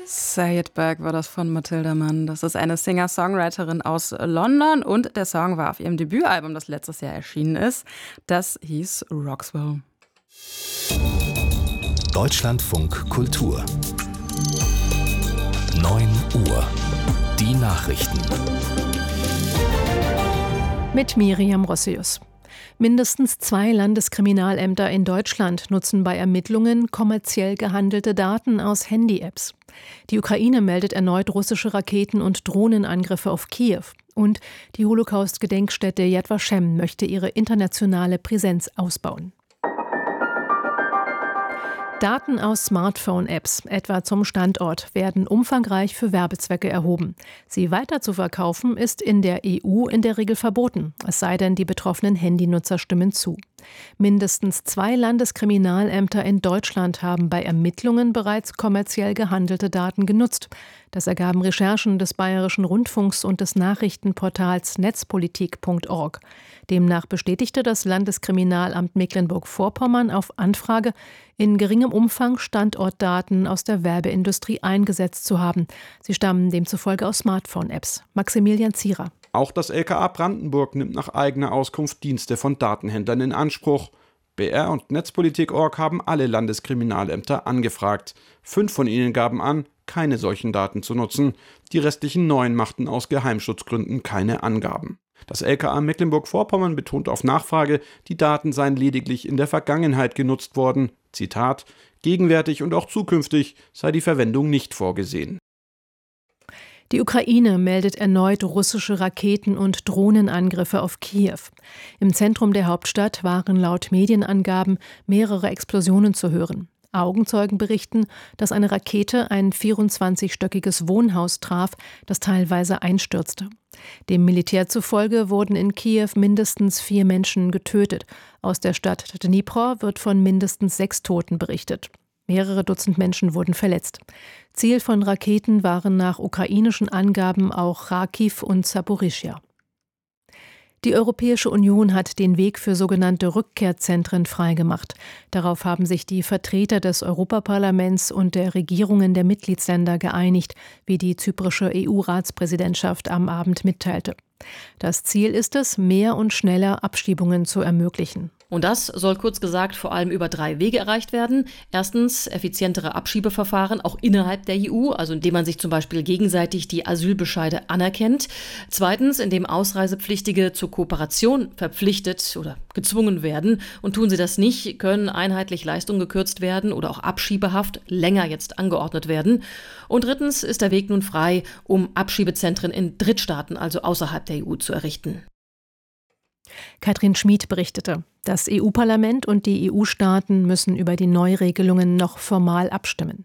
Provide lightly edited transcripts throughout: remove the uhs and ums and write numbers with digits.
Say It Back war das von Mathilda Mann. Das ist eine Singer-Songwriterin aus London und der Song war auf ihrem Debütalbum, das letztes Jahr erschienen ist. Das hieß Roxwell. Deutschlandfunk Kultur 9 Uhr. Die Nachrichten. Mit Miriam Rossius. Mindestens 2 Landeskriminalämter in Deutschland nutzen bei Ermittlungen kommerziell gehandelte Daten aus Handy-Apps. Die Ukraine meldet erneut russische Raketen- und Drohnenangriffe auf Kiew. Und die Holocaust-Gedenkstätte Yad Vashem möchte ihre internationale Präsenz ausbauen. Daten aus Smartphone-Apps, etwa zum Standort, werden umfangreich für Werbezwecke erhoben. Sie weiterzuverkaufen ist in der EU in der Regel verboten, es sei denn, die betroffenen Handynutzer stimmen zu. Mindestens 2 Landeskriminalämter in Deutschland haben bei Ermittlungen bereits kommerziell gehandelte Daten genutzt. Das ergaben Recherchen des Bayerischen Rundfunks und des Nachrichtenportals netzpolitik.org. Demnach bestätigte das Landeskriminalamt Mecklenburg-Vorpommern auf Anfrage, in geringem Umfang Standortdaten aus der Werbeindustrie eingesetzt zu haben. Sie stammen demzufolge aus Smartphone-Apps. Maximilian Zierer. Auch das LKA Brandenburg nimmt nach eigener Auskunft Dienste von Datenhändlern in Anspruch. BR und Netzpolitik.org haben alle Landeskriminalämter angefragt. 5 von ihnen gaben an, keine solchen Daten zu nutzen. Die restlichen 9 machten aus Geheimschutzgründen keine Angaben. Das LKA Mecklenburg-Vorpommern betont auf Nachfrage, die Daten seien lediglich in der Vergangenheit genutzt worden. Zitat: Gegenwärtig und auch zukünftig sei die Verwendung nicht vorgesehen. Die Ukraine meldet erneut russische Raketen- und Drohnenangriffe auf Kiew. Im Zentrum der Hauptstadt waren laut Medienangaben mehrere Explosionen zu hören. Augenzeugen berichten, dass eine Rakete ein 24-stöckiges Wohnhaus traf, das teilweise einstürzte. Dem Militär zufolge wurden in Kiew mindestens 4 Menschen getötet. Aus der Stadt Dnipro wird von mindestens 6 Toten berichtet. Mehrere Dutzend Menschen wurden verletzt. Ziel von Raketen waren nach ukrainischen Angaben auch Charkiw und Saporischschja. Die Europäische Union hat den Weg für sogenannte Rückkehrzentren freigemacht. Darauf haben sich die Vertreter des Europaparlaments und der Regierungen der Mitgliedsländer geeinigt, wie die zyprische EU-Ratspräsidentschaft am Abend mitteilte. Das Ziel ist es, mehr und schneller Abschiebungen zu ermöglichen. Und das soll kurz gesagt vor allem über 3 Wege erreicht werden. Erstens effizientere Abschiebeverfahren, auch innerhalb der EU, also indem man sich zum Beispiel gegenseitig die Asylbescheide anerkennt. Zweitens, indem Ausreisepflichtige zur Kooperation verpflichtet oder gezwungen werden. Und tun sie das nicht, können einheitlich Leistungen gekürzt werden oder auch Abschiebehaft länger jetzt angeordnet werden. Und drittens ist der Weg nun frei, um Abschiebezentren in Drittstaaten, also außerhalb der EU, zu errichten. Katrin Schmid berichtete, das EU-Parlament und die EU-Staaten müssen über die Neuregelungen noch formal abstimmen.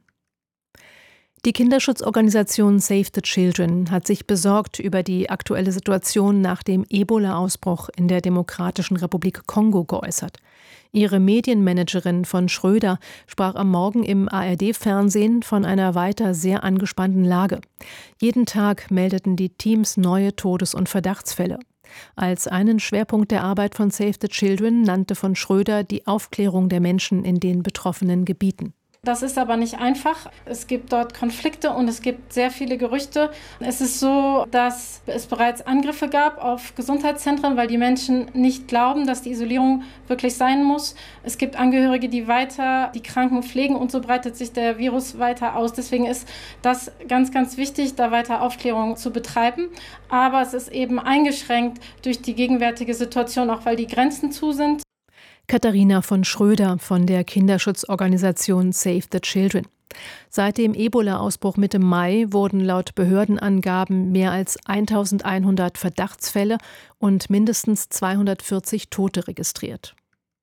Die Kinderschutzorganisation Save the Children hat sich besorgt über die aktuelle Situation nach dem Ebola-Ausbruch in der Demokratischen Republik Kongo geäußert. Ihre Medienmanagerin von Schröder sprach am Morgen im ARD-Fernsehen von einer weiter sehr angespannten Lage. Jeden Tag meldeten die Teams neue Todes- und Verdachtsfälle. Als einen Schwerpunkt der Arbeit von Save the Children nannte von Schröder die Aufklärung der Menschen in den betroffenen Gebieten. Das ist aber nicht einfach. Es gibt dort Konflikte und es gibt sehr viele Gerüchte. Es ist so, dass es bereits Angriffe gab auf Gesundheitszentren, weil die Menschen nicht glauben, dass die Isolierung wirklich sein muss. Es gibt Angehörige, die weiter die Kranken pflegen und so breitet sich der Virus weiter aus. Deswegen ist das ganz, ganz wichtig, da weiter Aufklärung zu betreiben. Aber es ist eben eingeschränkt durch die gegenwärtige Situation, auch weil die Grenzen zu sind. Katharina von Schröder von der Kinderschutzorganisation Save the Children. Seit dem Ebola-Ausbruch Mitte Mai wurden laut Behördenangaben mehr als 1100 Verdachtsfälle und mindestens 240 Tote registriert.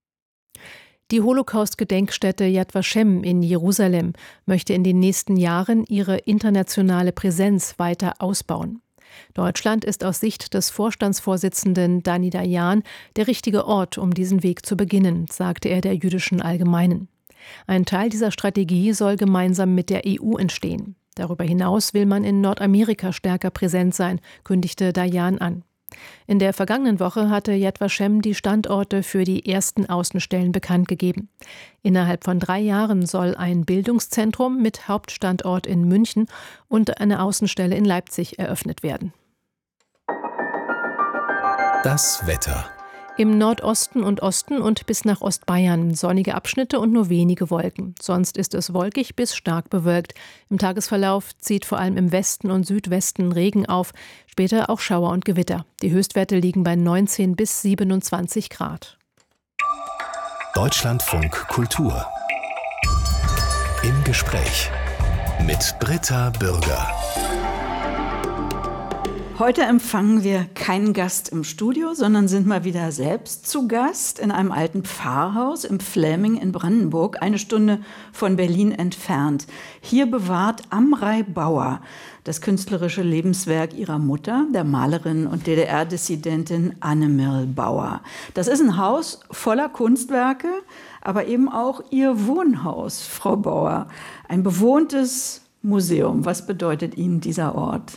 Die Holocaust-Gedenkstätte Yad Vashem in Jerusalem möchte in den nächsten Jahren ihre internationale Präsenz weiter ausbauen. Deutschland ist aus Sicht des Vorstandsvorsitzenden Dani Dayan der richtige Ort, um diesen Weg zu beginnen, sagte er der Jüdischen Allgemeinen. Ein Teil dieser Strategie soll gemeinsam mit der EU entstehen. Darüber hinaus will man in Nordamerika stärker präsent sein, kündigte Dayan an. In der vergangenen Woche hatte Yad Vashem die Standorte für die ersten Außenstellen bekannt gegeben. Innerhalb von 3 Jahren soll ein Bildungszentrum mit Hauptstandort in München und eine Außenstelle in Leipzig eröffnet werden. Das Wetter. Im Nordosten und Osten und bis nach Ostbayern sonnige Abschnitte und nur wenige Wolken. Sonst ist es wolkig bis stark bewölkt. Im Tagesverlauf zieht vor allem im Westen und Südwesten Regen auf, später auch Schauer und Gewitter. Die Höchstwerte liegen bei 19 bis 27 Grad. Deutschlandfunk Kultur. Im Gespräch mit Britta Bürger. Heute empfangen wir keinen Gast im Studio, sondern sind mal wieder selbst zu Gast in einem alten Pfarrhaus im Fläming in Brandenburg, 1 Stunde von Berlin entfernt. Hier bewahrt Amrei Bauer das künstlerische Lebenswerk ihrer Mutter, der Malerin und DDR-Dissidentin Annemirl Bauer. Das ist ein Haus voller Kunstwerke, aber eben auch ihr Wohnhaus, Frau Bauer. Ein bewohntes Museum. Was bedeutet Ihnen dieser Ort?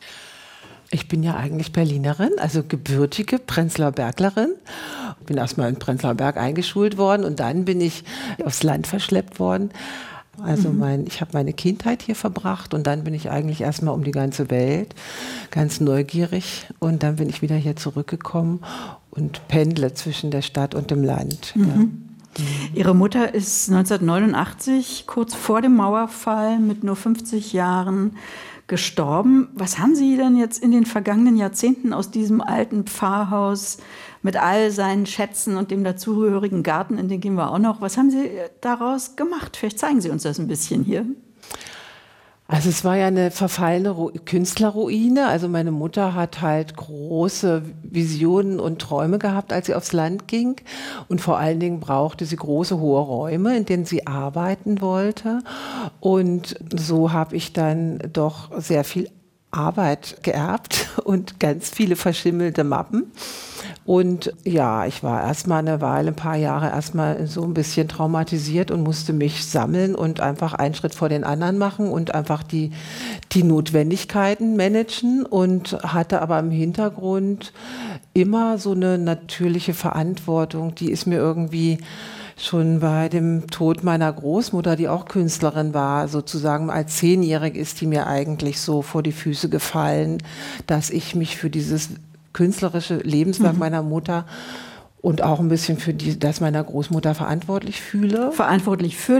Ich bin ja eigentlich Berlinerin, also gebürtige Prenzlauer Berglerin. Bin erstmal in Prenzlauer Berg eingeschult worden und dann bin ich aufs Land verschleppt worden. Also ich habe meine Kindheit hier verbracht und dann bin ich eigentlich erstmal um die ganze Welt, ganz neugierig. Und dann bin ich wieder hier zurückgekommen und pendle zwischen der Stadt und dem Land. Ja. Ihre Mutter ist 1989, kurz vor dem Mauerfall, mit nur 50 Jahren gestorben. Was haben Sie denn jetzt in den vergangenen Jahrzehnten aus diesem alten Pfarrhaus mit all seinen Schätzen und dem dazugehörigen Garten, in den gehen wir auch noch, was haben Sie daraus gemacht? Vielleicht zeigen Sie uns das ein bisschen hier. Also es war ja eine verfallene Künstlerruine. Also meine Mutter hat halt große Visionen und Träume gehabt, als sie aufs Land ging. Und vor allen Dingen brauchte sie große, hohe Räume, in denen sie arbeiten wollte. Und so habe ich dann doch sehr viel Arbeit geerbt und ganz viele verschimmelte Mappen. Und ja, ich war erstmal eine Weile, ein paar Jahre erstmal so ein bisschen traumatisiert und musste mich sammeln und einfach einen Schritt vor den anderen machen und einfach die Notwendigkeiten managen und hatte aber im Hintergrund immer so eine natürliche Verantwortung, die ist mir irgendwie schon bei dem Tod meiner Großmutter, die auch Künstlerin war, sozusagen als 10-Jährige ist die mir eigentlich so vor die Füße gefallen, dass ich mich für dieses künstlerische Lebenswerk meiner Mutter und auch ein bisschen für das meiner Großmutter verantwortlich fühle. Verantwortlich für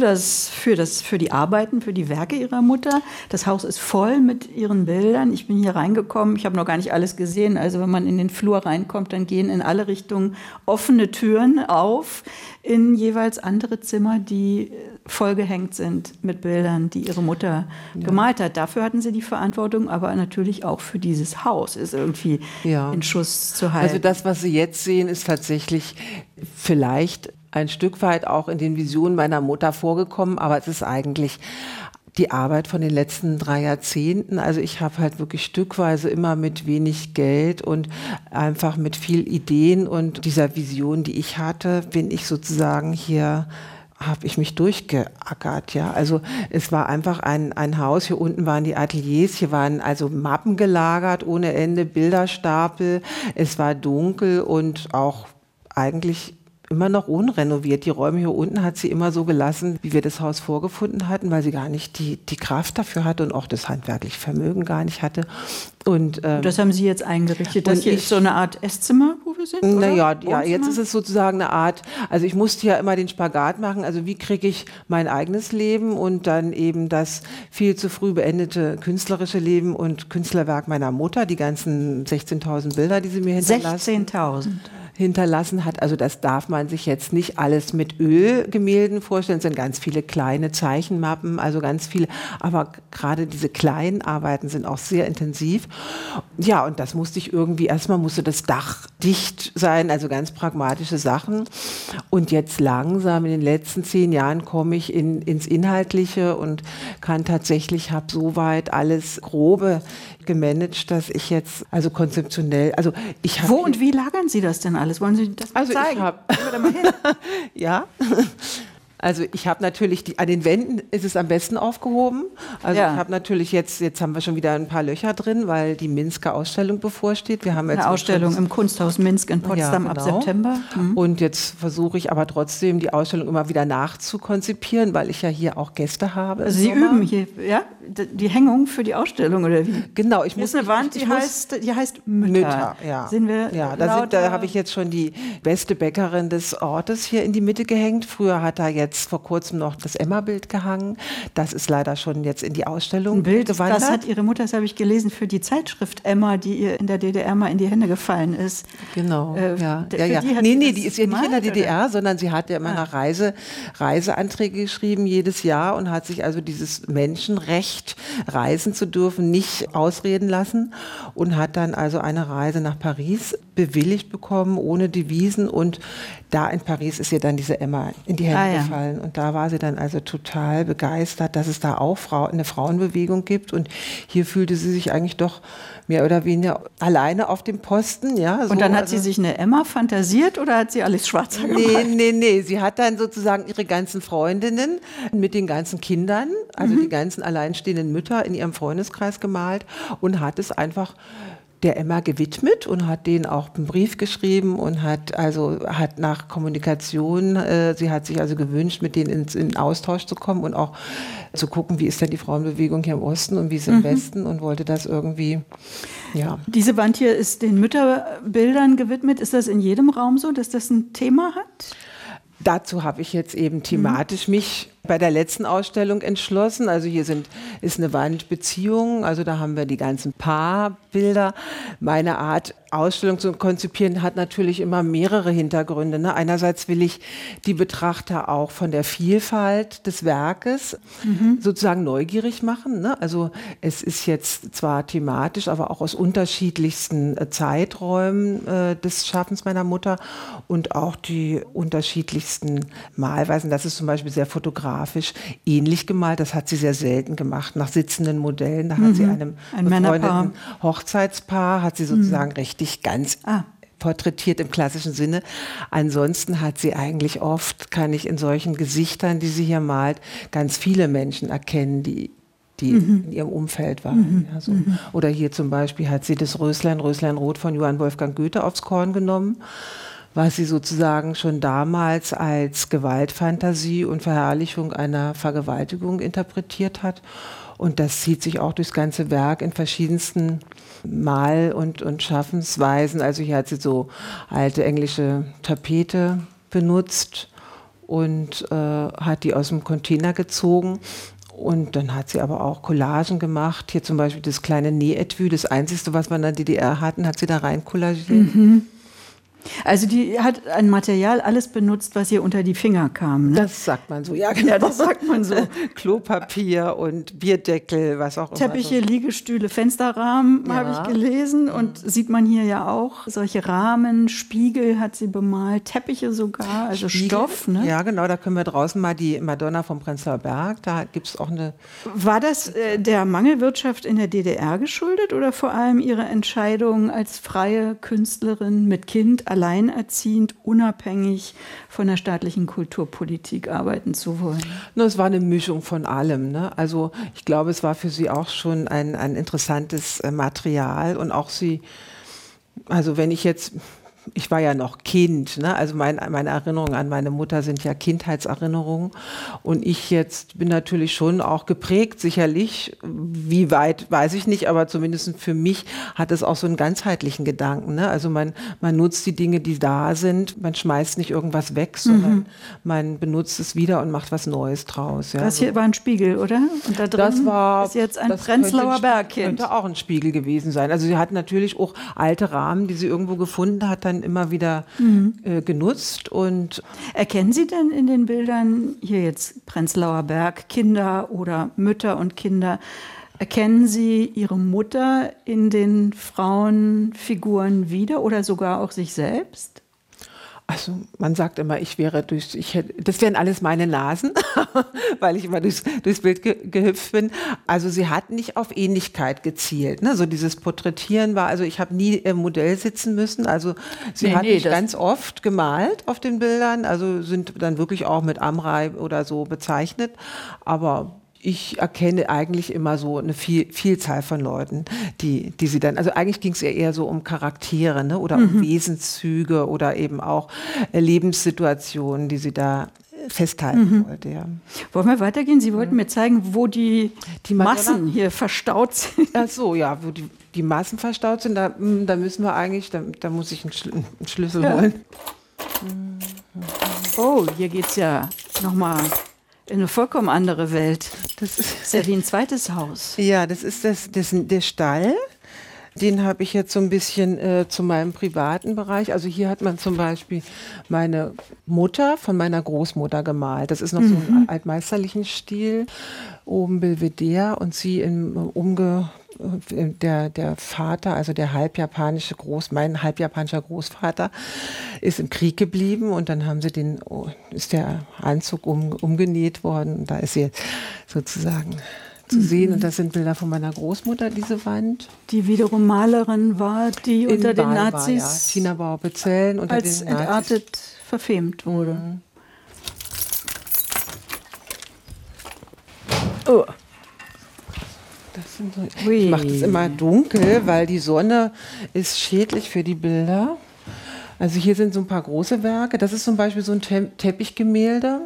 die Arbeiten, für die Werke ihrer Mutter. Das Haus ist voll mit ihren Bildern. Ich bin hier reingekommen, ich habe noch gar nicht alles gesehen. Also wenn man in den Flur reinkommt, dann gehen in alle Richtungen offene Türen auf in jeweils andere Zimmer, die vollgehängt sind mit Bildern, die ihre Mutter gemalt hat. Dafür hatten sie die Verantwortung, aber natürlich auch für dieses Haus ist irgendwie in Schuss zu halten. Also das, was Sie jetzt sehen, ist tatsächlich vielleicht ein Stück weit auch in den Visionen meiner Mutter vorgekommen, aber es ist eigentlich die Arbeit von den letzten 3 Jahrzehnten. Also ich habe halt wirklich stückweise immer mit wenig Geld und einfach mit viel Ideen und dieser Vision, die ich hatte, bin ich sozusagen hier, habe ich mich durchgeackert, ja. Also es war einfach ein Haus, hier unten waren die Ateliers, hier waren also Mappen gelagert ohne Ende, Bilderstapel, es war dunkel und auch eigentlich immer noch unrenoviert. Die Räume hier unten hat sie immer so gelassen, wie wir das Haus vorgefunden hatten, weil sie gar nicht die Kraft dafür hatte und auch das handwerkliche Vermögen gar nicht hatte. Und das haben Sie jetzt eingerichtet. Das hier ist so eine Art Esszimmer, wo wir sind? Naja, ja, jetzt ist es sozusagen eine Art, also ich musste ja immer den Spagat machen, also wie kriege ich mein eigenes Leben und dann eben das viel zu früh beendete künstlerische Leben und Künstlerwerk meiner Mutter, die ganzen 16.000 Bilder, die sie mir hinterlassen hat. Also das darf man sich jetzt nicht alles mit Ölgemälden vorstellen. Es sind ganz viele kleine Zeichenmappen, also ganz viele. Aber gerade diese kleinen Arbeiten sind auch sehr intensiv. Ja, und das musste ich irgendwie, erstmal musste das Dach dicht sein, also ganz pragmatische Sachen. Und jetzt langsam in den letzten 10 Jahren komme ich ins Inhaltliche und kann tatsächlich, habe soweit alles Grobe gemanagt, dass ich jetzt also konzeptionell, also ich habe... Wo und wie lagern Sie das denn alles? Wollen Sie das mal zeigen? Ja. Also ich habe natürlich, an den Wänden ist es am besten aufgehoben. Also ich habe natürlich jetzt haben wir schon wieder ein paar Löcher drin, weil die Minsker Ausstellung bevorsteht. Wir haben jetzt eine Ausstellung im Kunsthaus Minsk in Potsdam ab September. Und jetzt versuche ich aber trotzdem, die Ausstellung immer wieder nachzukonzipieren, weil ich ja hier auch Gäste habe. Also Sie üben hier, ja? Die Hängung für die Ausstellung, oder wie? Genau. Hier ist eine Wand, die heißt Mütter. Ja. Sehen wir da habe ich jetzt schon die beste Bäckerin des Ortes hier in die Mitte gehängt. Früher hat da jetzt vor kurzem noch das Emma-Bild gehangen. Das ist leider schon jetzt in die Ausstellung gewandert. Das hat Ihre Mutter, das habe ich gelesen, für die Zeitschrift Emma, die ihr in der DDR mal in die Hände gefallen ist. Genau, ja. Die ist ja nicht in der DDR, sondern sie hat ja immer nach Reiseanträge geschrieben jedes Jahr und hat sich also dieses Menschenrecht, reisen zu dürfen, nicht ausreden lassen und hat dann also eine Reise nach Paris bewilligt bekommen, ohne Devisen, und da in Paris ist ihr dann diese Emma in die Hände gefallen und da war sie dann also total begeistert, dass es da auch eine Frauenbewegung gibt, und hier fühlte sie sich eigentlich doch mehr oder weniger alleine auf dem Posten. Ja, so. Und dann hat sie sich eine Emma fantasiert oder hat sie alles schwarzer gemacht? Nee. Sie hat dann sozusagen ihre ganzen Freundinnen mit den ganzen Kindern, also die ganzen alleinstehenden Mütter in ihrem Freundeskreis gemalt und hat es einfach der Emma gewidmet und hat denen auch einen Brief geschrieben und hat nach Kommunikation, sie hat sich also gewünscht, mit denen in Austausch zu kommen und auch zu gucken, wie ist denn die Frauenbewegung hier im Osten und wie ist es im Westen, und wollte das irgendwie, ja. Diese Wand hier ist den Mütterbildern gewidmet. Ist das in jedem Raum so, dass das ein Thema hat? Dazu habe ich jetzt eben thematisch mich bei der letzten Ausstellung entschlossen. Also hier ist eine Wand Beziehungen, also da haben wir die ganzen Paarbilder. Meine Art, Ausstellung zu konzipieren, hat natürlich immer mehrere Hintergründe. Ne? Einerseits will ich die Betrachter auch von der Vielfalt des Werkes sozusagen neugierig machen. Ne? Also es ist jetzt zwar thematisch, aber auch aus unterschiedlichsten Zeiträumen des Schaffens meiner Mutter und auch die unterschiedlichsten Malweisen. Das ist zum Beispiel sehr fotografisch ähnlich gemalt. Das hat sie sehr selten gemacht, nach sitzenden Modellen. Da hat sie einem befreundeten Hochzeitspaar, hat sie sozusagen richtig ganz porträtiert im klassischen Sinne. Ansonsten hat sie eigentlich oft, kann ich in solchen Gesichtern, die sie hier malt, ganz viele Menschen erkennen, die in ihrem Umfeld waren. Ja, so. Oder hier zum Beispiel hat sie das Röslein Rot von Johann Wolfgang Goethe aufs Korn genommen, was sie sozusagen schon damals als Gewaltfantasie und Verherrlichung einer Vergewaltigung interpretiert hat. Und das zieht sich auch durchs ganze Werk in verschiedensten Mal- und Schaffensweisen. Also hier hat sie so alte englische Tapete benutzt und hat die aus dem Container gezogen. Und dann hat sie aber auch Collagen gemacht. Hier zum Beispiel das kleine Nähetui, das Einzige, was wir in der DDR hatten, hat sie da rein kollagiert. Also die hat ein Material alles benutzt, was ihr unter die Finger kam. Ne? Das sagt man so, ja genau. Ja, das sagt man so. Klopapier und Bierdeckel, was auch immer. Teppiche, Liegestühle, Fensterrahmen habe ich gelesen, und sieht man hier ja auch. Solche Rahmen, Spiegel hat sie bemalt, Teppiche sogar, also Spiegel. Stoff. Ne? Ja genau, da können wir draußen mal die Madonna vom Prenzlauer Berg, da gibt es auch eine... War das der Mangelwirtschaft in der DDR geschuldet oder vor allem ihre Entscheidung als freie Künstlerin mit Kind, alleinerziehend, unabhängig von der staatlichen Kulturpolitik arbeiten zu wollen? Es war eine Mischung von allem. Ne? Also ich glaube, es war für sie auch schon ein interessantes Material, und auch sie, also wenn ich war ja noch Kind, ne? Also meine Erinnerungen an meine Mutter sind ja Kindheitserinnerungen, und ich jetzt bin natürlich schon auch geprägt, sicherlich, wie weit, weiß ich nicht, aber zumindest für mich hat es auch so einen ganzheitlichen Gedanken, ne? Also man nutzt die Dinge, die da sind, man schmeißt nicht irgendwas weg, sondern man benutzt es wieder und macht was Neues draus. Ja? Das hier war ein Spiegel, oder? Und da drin ist jetzt ein Prenzlauer Bergkind. Könnte auch ein Spiegel gewesen sein. Also sie hat natürlich auch alte Rahmen, die sie irgendwo gefunden hat, dann immer wieder genutzt. Und erkennen Sie denn in den Bildern, hier jetzt Prenzlauer Berg, Kinder oder Mütter und Kinder, erkennen Sie Ihre Mutter in den Frauenfiguren wieder oder sogar auch sich selbst? Also man sagt immer, das wären alles meine Nasen, weil ich immer durchs Bild gehüpft bin. Also sie hat nicht auf Ähnlichkeit gezielt. Ne? So dieses Porträtieren war, also ich habe nie im Modell sitzen müssen. Also sie hat mich ganz oft gemalt auf den Bildern, also sind dann wirklich auch mit Amrei oder so bezeichnet. Aber ich erkenne eigentlich immer so eine Vielzahl von Leuten, die sie dann, also eigentlich ging es ja eher so um Charaktere, ne, oder um Wesenszüge oder eben auch Lebenssituationen, die sie da festhalten wollte. Ja. Wollen wir weitergehen? Sie wollten mir zeigen, wo die Massen hier verstaut sind. Ach so, ja, wo die Massen verstaut sind, da müssen wir eigentlich, da muss ich einen Schlüssel holen. Oh, hier geht es ja nochmal in eine vollkommen andere Welt. Das ist ja wie ein zweites Haus. Ja, das ist der Stall. Den habe ich jetzt so ein bisschen zu meinem privaten Bereich. Also hier hat man zum Beispiel meine Mutter von meiner Großmutter gemalt. Das ist noch so im altmeisterlichen Stil. Oben Belvedere und sie der Vater, also der mein halbjapanischer Großvater, ist im Krieg geblieben und dann ist der Anzug umgenäht worden. Da ist sie sozusagen zu sehen und das sind Bilder von meiner Großmutter, diese Wand. Die wiederum Malerin war, die unter den Nazis war, ja. Tina Bauer-Bezellen unter als den Nazis entartet verfemt wurde. Oh. Ich mache das immer dunkel, weil die Sonne ist schädlich für die Bilder. Also hier sind so ein paar große Werke. Das ist zum Beispiel so ein Teppichgemälde.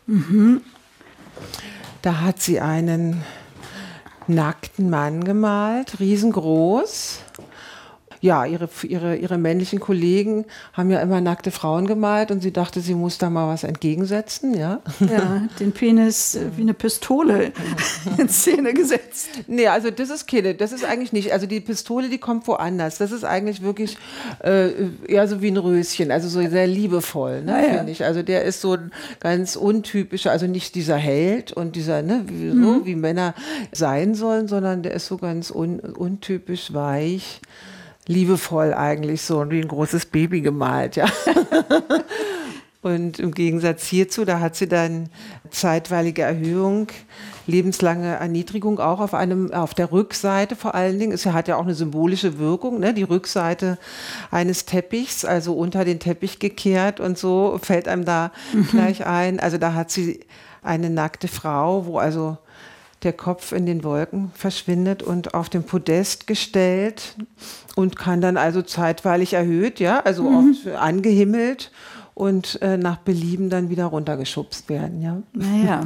Da hat sie einen nackten Mann gemalt, riesengroß. Ja, ihre männlichen Kollegen haben ja immer nackte Frauen gemalt und sie dachte, sie muss da mal was entgegensetzen, ja. Ja, den Penis wie eine Pistole in Szene gesetzt. Nee, also das ist eigentlich nicht, also die Pistole, die kommt woanders. Das ist eigentlich wirklich eher so wie ein Röschen, also so sehr liebevoll, ne, finde ich. Also der ist so ein ganz untypischer, also nicht dieser Held und dieser, ne, wie Männer sein sollen, sondern der ist so ganz untypisch weich. Liebevoll eigentlich, so wie ein großes Baby gemalt, ja. Und im Gegensatz hierzu, da hat sie dann zeitweilige Erhöhung, lebenslange Erniedrigung auch auf der Rückseite vor allen Dingen. Es hat ja auch eine symbolische Wirkung, ne? Die Rückseite eines Teppichs, also unter den Teppich gekehrt und so, fällt einem da gleich ein. Also da hat sie eine nackte Frau, wo also der Kopf in den Wolken verschwindet und auf dem Podest gestellt und kann dann also zeitweilig erhöht, ja, also oft angehimmelt und nach Belieben dann wieder runtergeschubst werden, ja. Naja.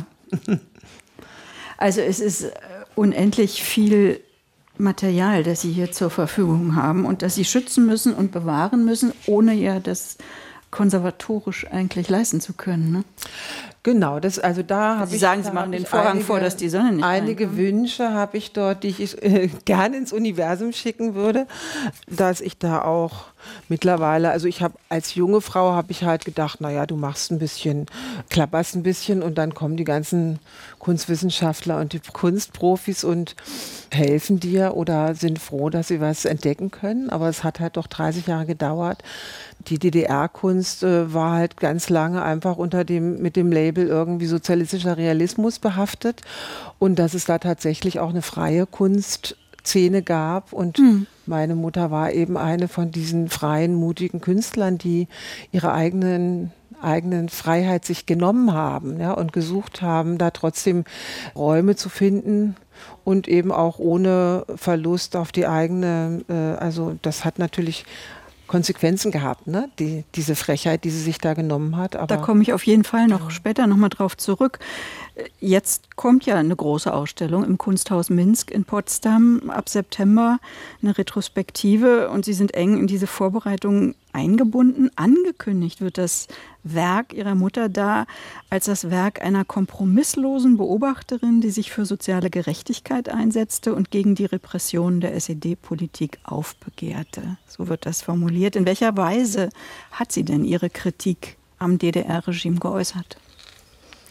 Also es ist unendlich viel Material, das Sie hier zur Verfügung haben und das Sie schützen müssen und bewahren müssen, ohne ja das konservatorisch eigentlich leisten zu können, ne? Genau, da habe ich. Sie sagen, Sie machen den Vorhang vor, dass die Sonne nicht einige reinkommt. Wünsche habe ich dort, die ich gerne ins Universum schicken würde, dass ich da auch mittlerweile, also ich habe als junge Frau habe ich halt gedacht, naja, du machst ein bisschen, klapperst ein bisschen und dann kommen die ganzen Kunstwissenschaftler und die Kunstprofis und helfen dir oder sind froh, dass sie was entdecken können. Aber es hat halt doch 30 Jahre gedauert. Die DDR-Kunst war halt ganz lange einfach mit dem Label irgendwie sozialistischer Realismus behaftet und dass es da tatsächlich auch eine freie Kunstszene gab und meine Mutter war eben eine von diesen freien, mutigen Künstlern, die ihre eigenen Freiheit sich genommen haben, ja, und gesucht haben, da trotzdem Räume zu finden und eben auch ohne Verlust auf die eigene, also das hat natürlich Konsequenzen gehabt, ne? Diese Frechheit, die sie sich da genommen hat. Aber da komme ich auf jeden Fall noch später nochmal drauf zurück. Jetzt kommt ja eine große Ausstellung im Kunsthaus Minsk in Potsdam ab September, eine Retrospektive und Sie sind eng in diese Vorbereitungen eingebunden. Angekündigt wird das Werk Ihrer Mutter da als das Werk einer kompromisslosen Beobachterin, die sich für soziale Gerechtigkeit einsetzte und gegen die Repression der SED-Politik aufbegehrte. So wird das formuliert. In welcher Weise hat sie denn ihre Kritik am DDR-Regime geäußert?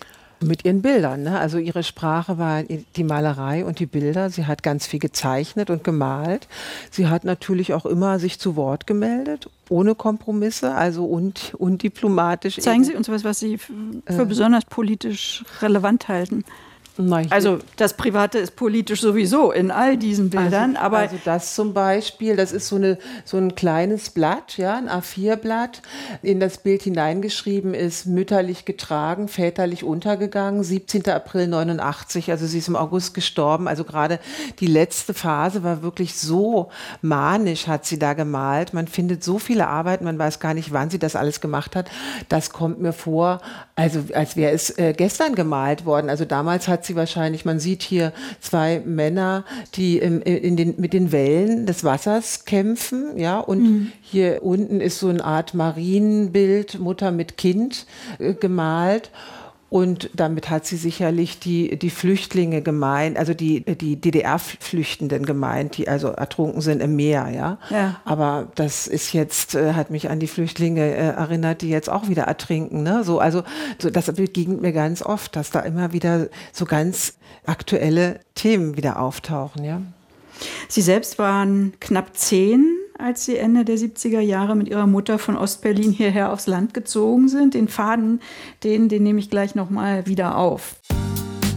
Mit ihren Bildern, ne? Also ihre Sprache war die Malerei und die Bilder. Sie hat ganz viel gezeichnet und gemalt. Sie hat natürlich auch immer sich zu Wort gemeldet, ohne Kompromisse, also undiplomatisch. Zeigen Sie uns was Sie für besonders politisch relevant halten. Also das Private ist politisch sowieso in all diesen Bildern. Also das zum Beispiel, das ist so ein kleines Blatt, ja, ein A4-Blatt. In das Bild hineingeschrieben ist, mütterlich getragen, väterlich untergegangen, 17. April 89, also sie ist im August gestorben. Also gerade die letzte Phase war wirklich so manisch, hat sie da gemalt. Man findet so viele Arbeiten, man weiß gar nicht, wann sie das alles gemacht hat. Das kommt mir vor, also als wäre es gestern gemalt worden. Also damals hat sie wahrscheinlich, man sieht hier 2 Männer, die mit den Wellen des Wassers kämpfen, ja, und hier unten ist so eine Art Marienbild, Mutter mit Kind gemalt. Und damit hat sie sicherlich die Flüchtlinge gemeint, also die DDR-Flüchtenden gemeint, die also ertrunken sind im Meer, ja. Aber das ist jetzt, hat mich an die Flüchtlinge erinnert, die jetzt auch wieder ertrinken, ne? So das begegnet mir ganz oft, dass da immer wieder so ganz aktuelle Themen wieder auftauchen, ja. Sie selbst waren knapp 10, als Sie Ende der 70er Jahre mit Ihrer Mutter von Ostberlin hierher aufs Land gezogen sind. Den Faden, den nehme ich gleich noch mal wieder auf.